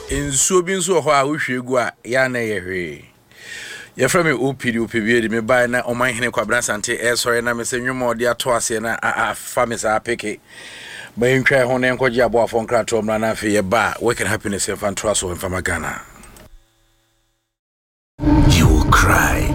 nsuo bi nso ho a wohwe gu a ya na ye hwe ye from opidi de me buy na oman hene kwabra sante sorry na me se nwom ode ato ase na famisa apeke ba ntwa ho na enkoje aboafo nkrato mra na afi ye ba working happiness and fan trust so in Famagana. You will cry